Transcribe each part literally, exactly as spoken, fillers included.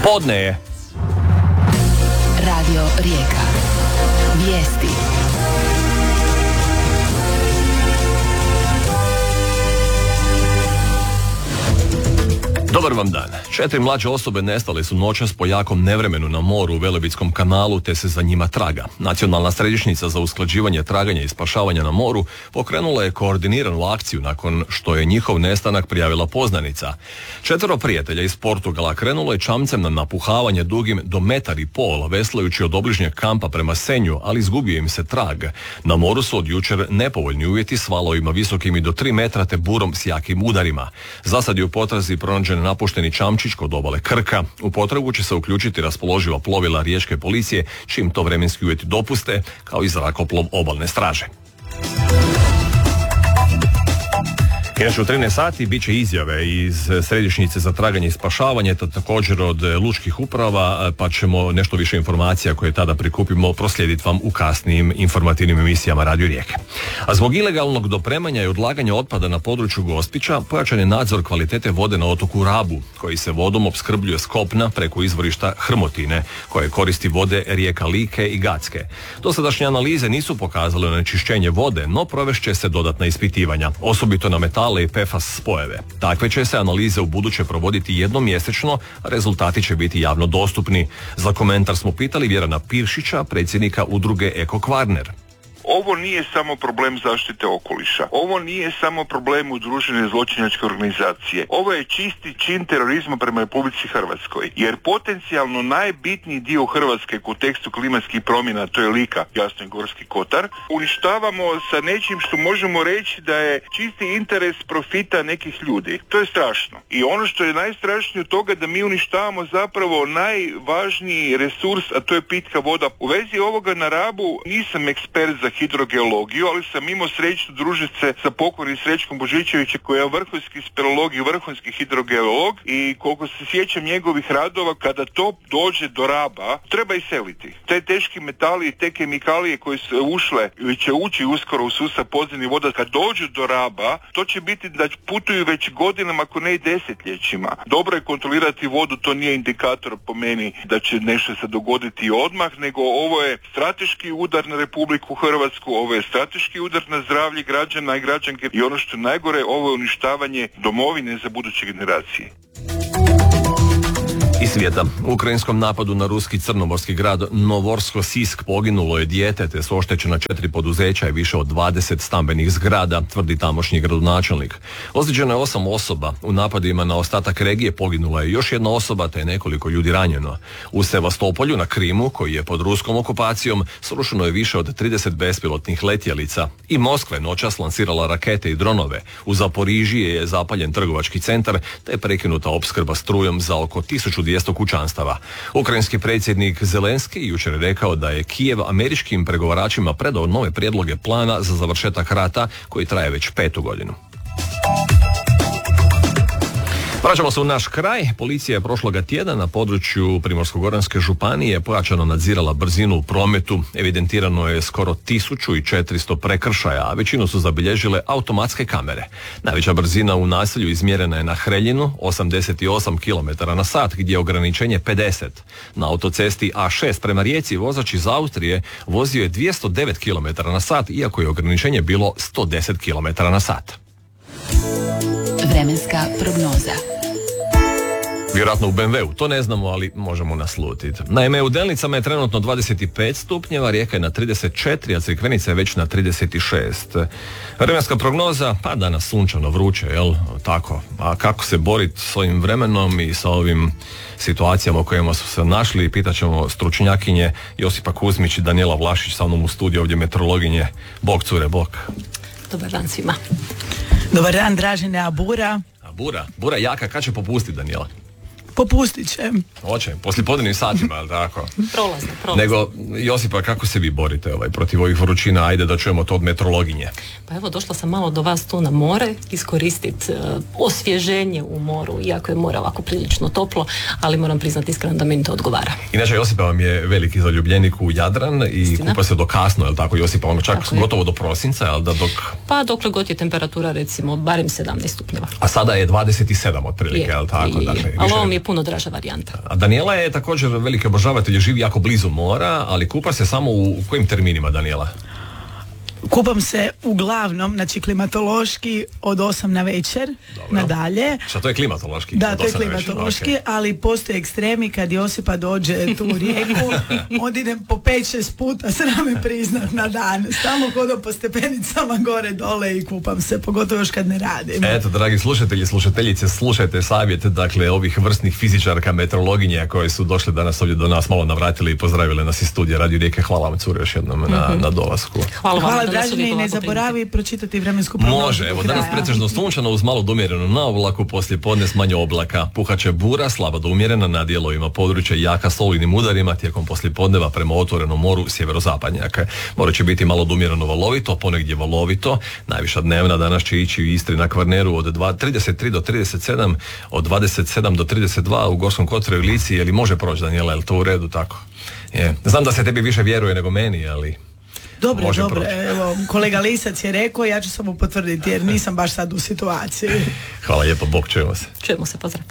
Podne je. Radio Rijeka. Vijesti. Dobar vam dan. Četiri mlađe osobe nestale su noćas po jakom nevremenu na moru u Velebitskom kanalu, te se za njima traga. Nacionalna središnjica za usklađivanje traganja i spašavanja na moru pokrenula je koordiniranu akciju nakon što je njihov nestanak prijavila poznanica. Četvero prijatelja iz Portugala krenulo je čamcem na napuhavanje dugim do metar i pol, veslajući od obližnjeg kampa prema Senju, ali izgubio im se trag. Na moru su od jučer nepovoljni uvjeti s valovima visokim i do tri metra te burom s jakim udarima. Zasad je u potrazi pronađen napušteni čamčić kod obale Krka. U potragu će se uključiti raspoloživa plovila riječke policije, čim to vremenski uvjeti dopuste, kao i zrakoplov obalne straže. Inače u trinaest sati bit će izjave iz Središnjice za traganje i spašavanje, to također od lučkih uprava, pa ćemo nešto više informacija koje tada prikupimo proslijediti vam u kasnijim informativnim emisijama Radio Rijeke. A zbog ilegalnog dopremanja i odlaganja otpada na području Gospića pojačan je nadzor kvalitete vode na otoku Rabu, koji se vodom opskrbljuje s kopna preko izvorišta Hrmotine, koje koristi vode rijeka Like i Gacke. Dosadašnje analize nisu pokazale onečišćenje vode, no provešće se dodatna ispitivanja, osobito na metal i P F A S spojeve. Takve će se analize u buduće provoditi jednom mjesečno, a rezultati će biti javno dostupni. Za komentar smo pitali Vjerana Piršića, predsjednika udruge Eko Kvarner. Ovo nije samo problem zaštite okoliša. Ovo nije samo problem udružene zločinačke organizacije. Ovo je čisti čin terorizma prema Republici Hrvatskoj. Jer potencijalno najbitniji dio Hrvatske u kontekstu klimatskih promjena, to je Lika, jasno i Gorski kotar, uništavamo sa nečim što možemo reći da je čisti interes profita nekih ljudi. To je strašno. I ono što je najstrašnije od toga da mi uništavamo zapravo najvažniji resurs, a to je pitka voda. U vezi ovoga na Rabu nisam ekspert za hidrogeologiju, ali sam imao sreću družiti se sa pokojnim Srećkom Božićevićem koji je vrhunski speleolog i vrhunski hidrogeolog i koliko se sjećam njegovih radova, kada to dođe do Raba, treba iseliti. Te teški metali i te kemikalije koje su ušle ili će ući uskoro u sustav podzemnih voda, kad dođu do Raba, to će biti da putuju već godinama, ako ne i desetljećima. Dobro je kontrolirati vodu, to nije indikator po meni da će nešto se dogoditi odmah, nego ovo je strateški udar na Republiku Hrvatsku, ovo je strateški udar na zdravlje građana i građanke i ono što je najgore, ovo je uništavanje domovine za buduće generacije. Iz svijeta. U ukrajinskom napadu na ruski crnomorski grad Novorsko-Sisk poginulo je dijete, te su oštećena četiri poduzeća i više od dvadeset stambenih zgrada, tvrdi tamošnji gradonačelnik. Ozlijeđeno je osam osoba. U napadima na ostatak regije poginula je još jedna osoba, te je nekoliko ljudi ranjeno. U Sevastopolju na Krimu, koji je pod ruskom okupacijom, srušeno je više od trideset bespilotnih letjelica. I Moskva je noćas lansirala rakete i dronove. U Zaporižije je zapaljen trgovački centar, te je prekinuta opskrba strujom za oko tisuću dvjesto kućanstava. Ukrajinski predsjednik Zelenski jučer je rekao da je Kijev američkim pregovaračima predao nove prijedloge plana za završetak rata koji traje već petu godinu. Vraćamo se u naš kraj. Policija je prošloga tjedna na području Primorsko-goranske županije pojačano nadzirala brzinu u prometu. Evidentirano je skoro tisuću četiristo prekršaja, a većinu su zabilježile automatske kamere. Najveća brzina u naselju izmjerena je na Hreljinu, osamdeset osam kilometara na sat, gdje je ograničenje pedeset. Na autocesti A šest prema Rijeci vozač iz Austrije vozio je dvjesto devet kilometara na sat, iako je ograničenje bilo sto deset kilometara na sat. Vremenska prognoza. Vjerojatno u be em veu, to ne znamo, ali možemo naslutiti. Naime, u Delnicama je trenutno dvadeset pet stupnjeva, Rijeka je na trideset četiri, a Crikvenica je već na trideset šest. Vremenska prognoza, pa danas sunčano, vruće, jel? Tako. A kako se boriti s ovim vremenom i sa ovim situacijama u kojima su se našli, pitat ćemo stručnjakinje Josipa Kuzmić i Danijela Vlašić sa mnom u studiju, ovdje meteorologinje. Bog cure, bog. Dobar dan svima. Dobar dan, Dražene, a bura? A bura? Bura jaka, kad će popustiti, Danijela? Popustit će. Hoće, poslije podnevnim satima, ali tako? Prolazno, prolazno. Nego, Josipa, kako se vi borite ovaj, protiv ovih vrućina? Ajde da čujemo to od meteorologinje. Pa evo, došla sam malo do vas tu na more, iskoristiti uh, osvježenje u moru, iako je more ovako prilično toplo, ali moram priznati iskreno da meni to odgovara. Inače, Josipa vam je veliki zaljubljenik u Jadran i Istina. Kupa se do kasno, je li tako, Josipa? Ono čak tako gotovo je. Do prosinca, je li da dok... Pa dokle god je temperatura, recimo, barem sedamnaest stupnjeva. A sada je dvadeset sedam otprilike, je li tako? Je, dakle, je. Ali ovo mi je puno draža varijanta. A Danijela je također veliki obožavatelj, živi jako blizu mora, ali kupa se samo u, u kojim terminima, Danijela? Kupam se uglavnom, znači klimatološki od osam na večer, nadalje. Šta to je klimatološki? Da, to je klimatološki, okay. Ali postoje ekstremi kad Josipa dođe tu u Rijeku, onda idem po pet šest puta, sram me priznat, na dan. Stalno hodam po stepenicama gore dole i kupam se, pogotovo još kad ne radim. Eto, dragi slušatelji, slušateljice, slušajte savjet, dakle, ovih vrstnih fizičarka, meteorologinja koje su došle danas ovdje do nas, malo navratili i pozdravile nas iz studija Radio Rijeke. Hvala vam, cure, još jednom na, mm-hmm. na dolasku. Hvala vam. Hvala, Dražene, i ne zaboravi pročitati vremensku prognozu. Može, evo danas pretežno sunčano uz malo do umjereno na oblaku, poslije podne s manje oblaka. Puhaće bura, slaba do umjerena na dijelovima područja, jaka s olujnim udarima tijekom poslijepodneva prema otvorenom moru sjeverozapadnjaka. More će biti malo do umjereno valovito, ponegdje valovito. Najviša dnevna danas će ići u Istri na Kvarneru od trideset tri do trideset sedam, od dvadeset sedam do trideset dva u Gorskom kotaru i Lici. Je li može proći, Danijela, je li to u redu tako? Je. Znam da se tebi više vjeruje nego meni, ali... Dobro, može dobro, proći. Evo, kolega Lisac je rekao, ja ću samo potvrditi jer nisam baš sad u situaciji. Hvala lijepo, Bog, čujemo se. Čujemo se, pozdrav.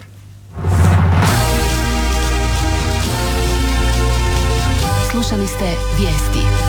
Slušali ste Vijesti.